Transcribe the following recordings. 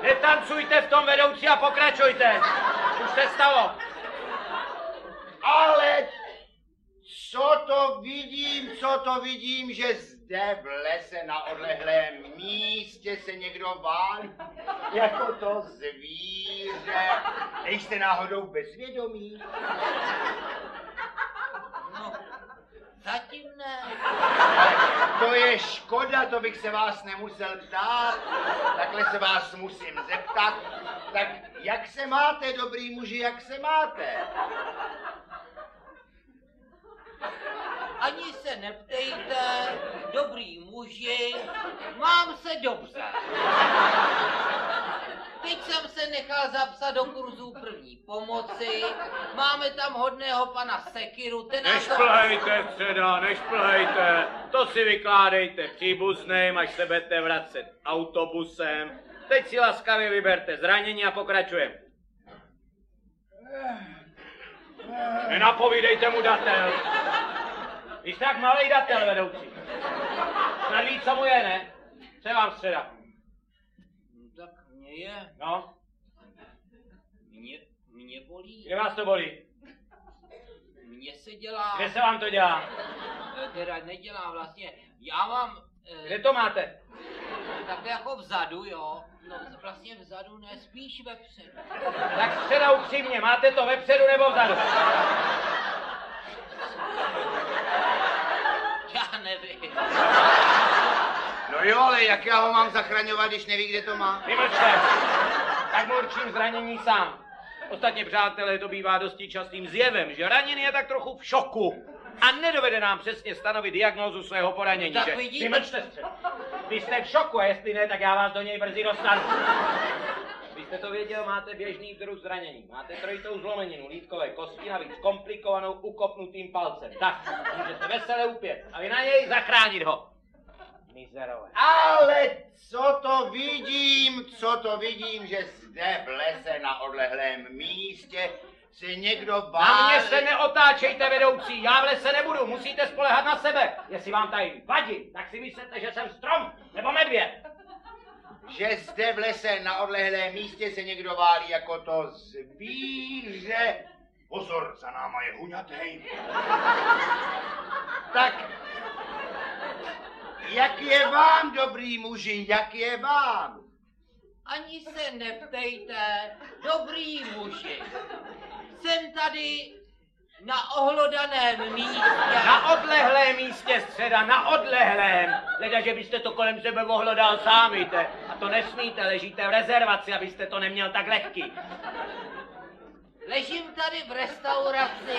Netancujte v tom, vedoucí, a pokračujte. Už se stalo. Ale co to vidím, že zde v lese na odlehlém místě se někdo válí, jako to zvíře. Nejste náhodou bezvědomí? No, zatím ne. To je škoda, to bych se vás nemusel ptát. Takhle se vás musím zeptat. Tak jak se máte, dobrý muži, jak se máte? Ani se neptejte, dobrý muži, mám se dobře. Teď jsem se nechal zapsat do kurzu první pomoci, máme tam hodného pana Sekiru, ten nás... Nešplhejte, středa, nešplhejte. To si vykládejte příbuzným, až se budete vracet autobusem. Teď si laskavě vyberte zranění a pokračujeme. Nenapovídejte mu datel. Vy jste tak malej datel, vedoucí. Snad ví, co mu je, ne? Co je vám středa? Tak mě je... No? Mě bolí. Kde vás to bolí? Mně se dělá... Kde se vám to dělá? Teda nedělá vlastně. Já mám... Kde to máte? Tak jako vzadu, jo. No vlastně vzadu, ne, spíš vepředu. Tak středa upřímně, máte to vepředu nebo vzadu? Já nevím. No jo, ale jak já ho mám zachraňovat, když neví, kde to má? Vymlčte. Tak mu určím zranění sám. Ostatně, přátelé, to bývá dosti častým zjevem, že raněný je tak trochu v šoku a nedovede nám přesně stanovit diagnózu svého poranění. Tak že... vidíte... Vymlčte se. Vy jste v šoku a jestli ne, tak já vás do něj brzy dostanu. Vy jste to věděl, máte běžný druh zranění. Máte trojitou zlomeninu lítkové kosti, navíc komplikovanou ukopnutým palcem. Tak, můžete vesele upět a vy na něj zachránit ho. Mizerové. Ale co to vidím, že zde v lese na odlehlém místě se někdo válí. Na mě se neotáčejte, vedoucí, já v lese nebudu, musíte spoléhat na sebe. Jestli vám tady vadí, tak si myslíte, že jsem strom nebo medvěd. Že zde v lese na odlehlém místě se někdo válí jako to zvíře. Pozor, za náma je huňatej. Tak, jak je vám, dobrý muži, jak je vám? Ani se neptejte, dobrý muži. Jsem tady na ohlodaném místě. Na odlehlém místě, středa, na odlehlém. Leda, že byste to kolem sebe ohlodal sám, víte. A to nesmíte, ležíte v rezervaci, abyste to neměl tak lehký. Ležím tady v restauraci.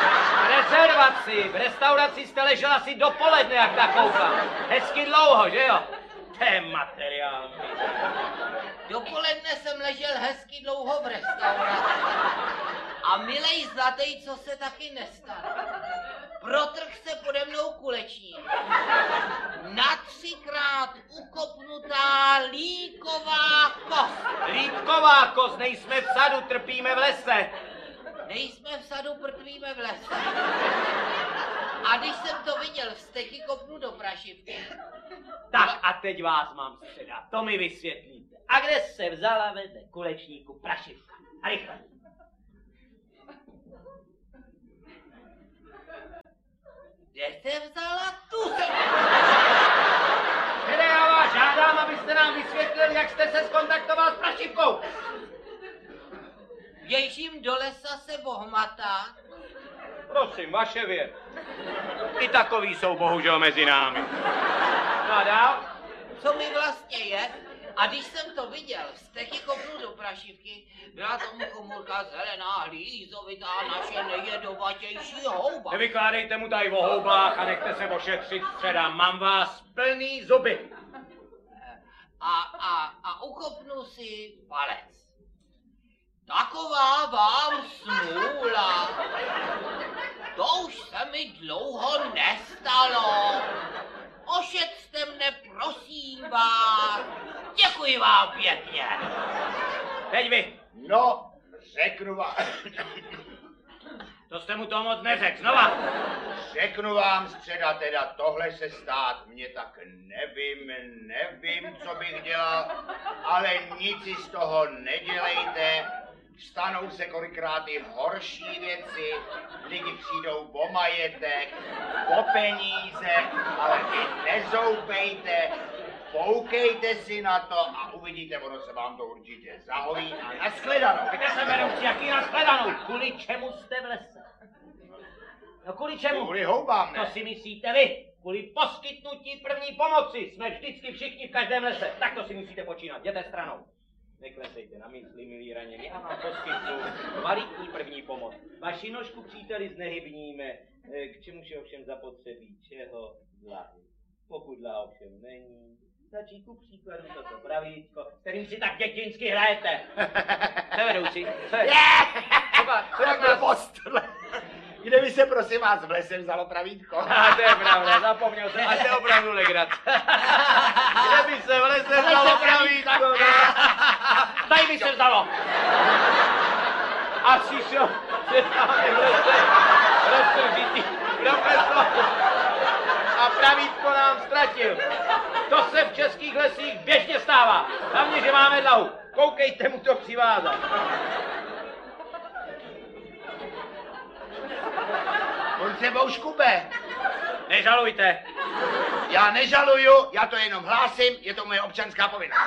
V restauraci jste ležel asi dopoledne, jak tak koukám. Hezky dlouho, že jo? To je materiál. Dopoledne jsem ležel hezky dlouho v restauraci. A milej zlatej, co se taky nestane. Protrh se pode mnou kulečník. Na 3krát ukopnutá líková kost. Lípková kost, nejsme v sadu, trpíme v lese. Nejsme v sadu, prtvíme v lese. A když jsem to viděl, vzteky kopnu do prašivky. Tak a teď vás mám, středa, to mi vysvětlíte. A kde se vzala vedle kulečníku prašivka? A rychle. Kde se vzala tu se... Kde já vás žádám, abyste nám vysvětlili, jak jste se skontaktoval s prašivkou. Běžím do lesa se bohmatá. Prosím, vaše věc. I takový jsou bohužel mezi námi. No a dál? Co mi vlastně je? A když jsem to viděl, vzteky kopnu do prašivky, byla tomu komůrka zelená, hlízovitá, naše nejjedovatější houba. Nevykládejte mu tady o houbách a nechte se ošetřit, středa. Mám vás plný zuby. A uchopnu si palec. Taková vám smůla. To už se mi dlouho nestalo. Ošetřte mne, prosím vás. Děkuji vám pěkně. Teď vy. No, řeknu vám. To jste mu to moc neřekl. Znova. Řeknu vám, středa, teda tohle se stát mě tak nevím, co bych dělal. ale nic si z toho nedělejte. Stanou se kolikrát i horší věci, lidi přijdou o majetek, o peníze, ale vy nezoupejte, poukejte si na to a uvidíte, ono se vám to určitě zahojí a nashledanou. Kde se vedoucí, jaký nashledanou? Kvůli čemu jste v lese? No kvůli čemu? Kvůli houbám, To ne? si myslíte vy. Kvůli poskytnutí první pomoci. Jsme vždycky všichni v každém lese. Tak to si musíte počínat. Jděte stranou. Neklesejte na mysli, milí ranění. Já vám poskytnu kvalitní první pomoc. Vaši nožku, příteli, znehybníme. K čemu je ovšem zapotřebí? Čeho? Dlahy. Pokud dlaha ovšem není, stačí ku příkladu toto pravítko, kterým si tak dětinsky hrajete. Co vedoucí? Co je? Kde by se prosím vás v lese vzalo pravítko? A to je pravda, zapomněl jsem, a to je opravdu legrace. Kde by se v lese vzalo pravítko? Tady by se vzalo. A přišel se tam v lese roztržitý profesor a pravítko nám ztratil. To se v českých lesích běžně stává. Hlavně, že máme dlahu. Koukejte mu to přivázat. On sebou škube. Nežalujte. Já nežaluju, já to jenom hlásím, je to moje občanská povinnost.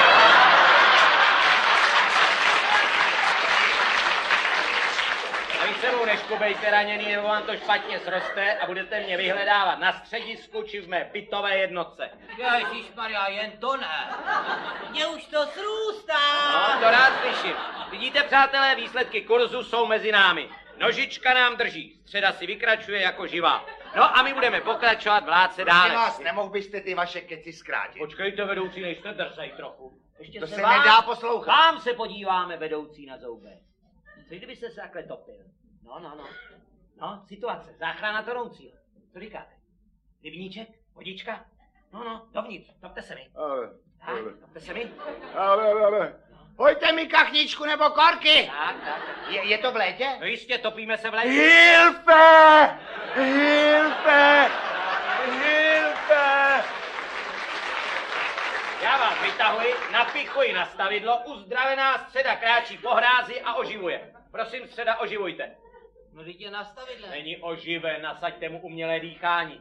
A vy sebou neškubejte raněný, nebo vám to špatně zroste a budete mě vyhledávat na středisku či v mé bytové jednotce. Ježišmarja, jen to ne. Mně už to srůstá. No, to rád slyším. Vidíte, přátelé, výsledky kurzu jsou mezi námi. Nožička nám drží, středa si vykračuje jako živá. No a my budeme pokračovat v ládce Prosím dále. vás, nemohl byste ty vaše keci zkrátit? Počkejte, vedoucí, nejste drzej trochu. Ještě To se nedá poslouchat. Vám se podíváme, vedoucí, na zoubek. Co kdybyste se takhle topil? No, situace, záchrana tonoucího. Co říkáte? Rybníček? Vodička? No, dovnitř, topte se mi. Topte se mi. Hojte mi kachničku nebo korky. Tak. Je to v létě? No jistě, topíme se v létě. Hilfe! Hilfe! Hilfe! Já vás vytahuji, napichuji na stavidlo, uzdravená středa kráčí po hrázi a oživuje. Prosím, středa, oživujte. No, teď je nastavidle. Není oživen, nasaďte mu umělé dýchání.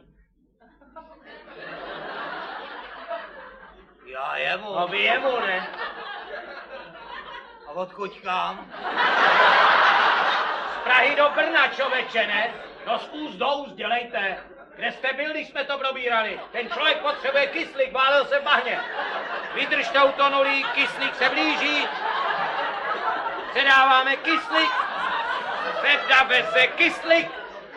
Já jemu. No vy jemu, ne? A odkud kam? Z Prahy do Brna, čověče, ne? No z úst do úst, dělejte. Kde jste byl, když jsme to probírali? Ten člověk potřebuje kyslík, válel se v bahně. Vydržte utonulý, kyslík se blíží. Předáváme kyslík. Předáme se kyslík.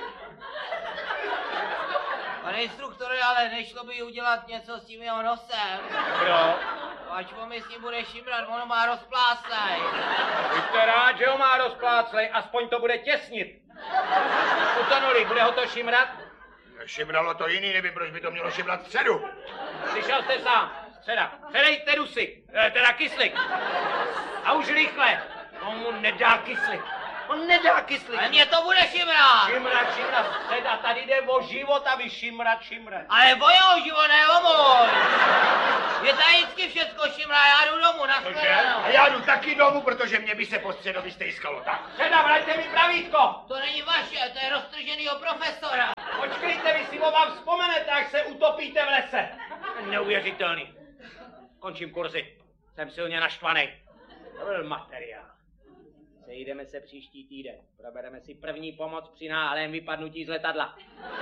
Pane instruktore, ale nešlo by udělat něco s tím jeho nosem. Kdo? Ať po mi s ním bude šimrat, ono má rozpláslej. Buďte rád, že ho má rozpláclej, aspoň to bude těsnit. Utonulý, bude ho to šimrat? Šimralo to jiný, nevím, proč by to mělo šimrat středu. Slyšel jste sám. Středa, předejte dusy, teda kyslík. A už rychle. On mu nedá kyslík. On nedá kyslík. Ale mě to bude šimrat. Šimrat, středa, tady jde o život a vy šimrat. Ale o jeho život, ne o můj. Je tady vždycky všecko šimrá, já jdu domů, na shledanou. A já jdu taky domů, protože mě by se po středovi stejskalo tak. Středa, vraťte mi pravítko. To není vaše, to je roztrženýho profesora. Počkejte, vy si oba vzpomenete, jak se utopíte v lese. Neuvěřitelný. Končím kurzy. Jsem silně naštvaný. To byl materiál. Sejdeme se příští týden. Probereme si první pomoc při náhlém vypadnutí z letadla.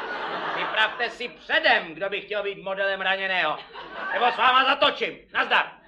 Připravte si předem, kdo by chtěl být modelem raněného. Nebo s váma zatočím. Nazdar.